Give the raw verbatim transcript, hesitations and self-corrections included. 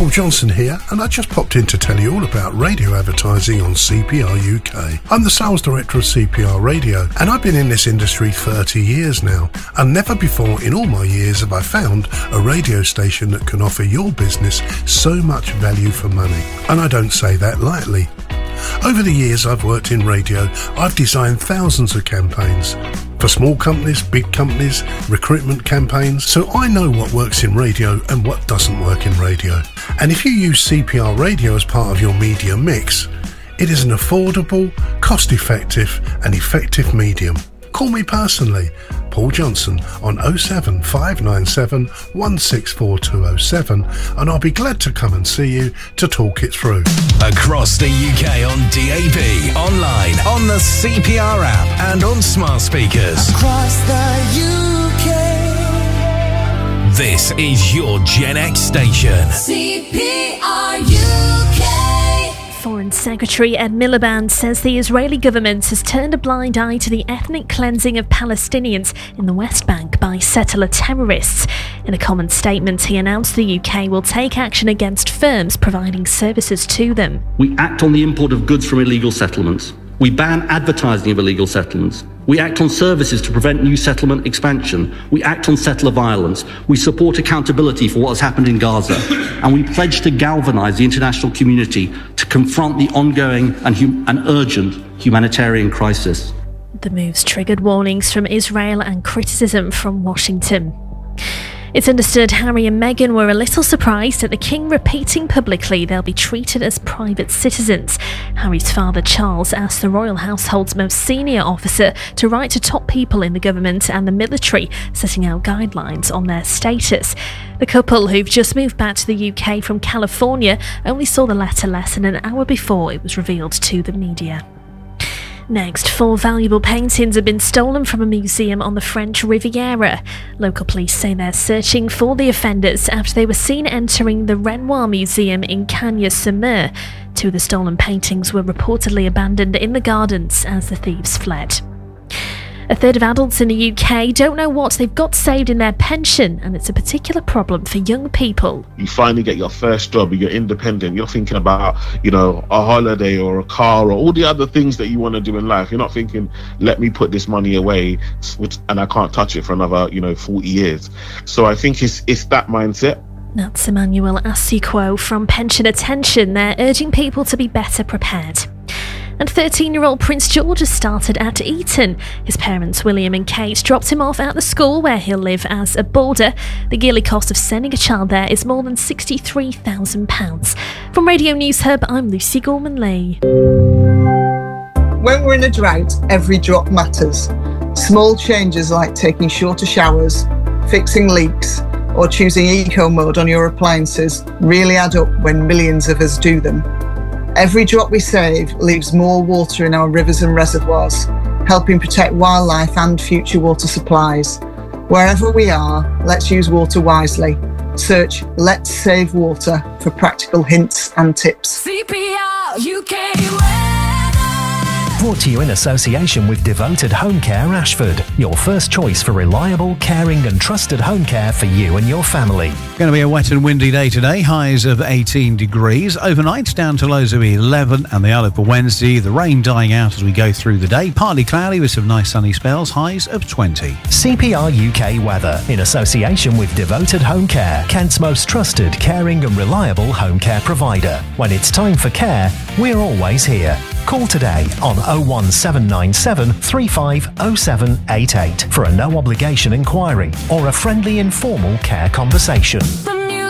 Paul Johnson here, and I just popped in to tell you all about radio advertising on C P R U K. I'm the sales director of C P R Radio, and I've been in this industry thirty years now, and never before in all my years have I found a radio station that can offer your business so much value for money. And I don't say that lightly. Over the years I've worked in radio, I've designed thousands of campaigns. For small companies, big companies, recruitment campaigns, so I know what works in radio and what doesn't work in radio. And if you use C P R Radio as part of your media mix, it is an affordable, cost-effective and effective medium. Call me personally, Paul Johnson, on oh seven five nine seven one six four two oh seven, and I'll be glad to come and see you to talk it through. Across the U K on D A B, online, on the C P R app and on smart speakers. Across the U K. This is your Gen X station. C P R U K. Foreign Secretary Ed Miliband says the Israeli government has turned a blind eye to the ethnic cleansing of Palestinians in the West Bank by settler terrorists. In a common statement, he announced the U K will take action against firms providing services to them. We act on the import of goods from illegal settlements. We ban advertising of illegal settlements. We act on services to prevent new settlement expansion. We act on settler violence. We support accountability for what has happened in Gaza. And we pledge to galvanise the international community to confront the ongoing and, hum- and urgent humanitarian crisis. The moves triggered warnings from Israel and criticism from Washington. It's understood Harry and Meghan were a little surprised at the King repeating publicly they'll be treated as private citizens. Harry's father, Charles, asked the royal household's most senior officer to write to top people in the government and the military, setting out guidelines on their status. The couple, who've just moved back to the U K from California, only saw the letter less than an hour before it was revealed to the media. Next, four valuable paintings have been stolen from a museum on the French Riviera. Local police say they're searching for the offenders after they were seen entering the Renoir Museum in Cagnes-sur-Mer. Two of the stolen paintings were reportedly abandoned in the gardens as the thieves fled. A third of adults in the U K don't know what they've got saved in their pension, and it's a particular problem for young people. You finally get your first job, you're independent, you're thinking about, you know, a holiday or a car or all the other things that you want to do in life. You're not thinking, let me put this money away and I can't touch it for another, you know, forty years. So I think it's it's that mindset. That's Emmanuel Asukwo from Pension Attention. They're urging people to be better prepared. And thirteen-year-old Prince George has started at Eton. His parents, William and Kate, dropped him off at the school where he'll live as a boarder. The yearly cost of sending a child there is more than sixty-three thousand pounds. From Radio News Hub, I'm Lucy Gorman-Lee. When we're in a drought, every drop matters. Small changes like taking shorter showers, fixing leaks, or choosing eco mode on your appliances really add up when millions of us do them. Every drop we save leaves more water in our rivers and reservoirs, helping protect wildlife and future water supplies. Wherever we are, let's use water wisely. Search Let's Save Water for practical hints and tips. C P R U K. Brought to you in association with Devoted Home Care Ashford, your first choice for reliable, caring and trusted home care for you and your family. Going to be a wet and windy day today, highs of eighteen degrees. Overnight down to lows of eleven, and the outlook for Wednesday, the rain dying out as we go through the day. Partly cloudy with some nice sunny spells, highs of twenty. C P R U K weather in association with Devoted Home Care, Kent's most trusted, caring and reliable home care provider. When it's time for care, we're always here. Call today on oh one seven nine seven three five oh seven eight eight for a no obligation inquiry or a friendly informal care conversation. The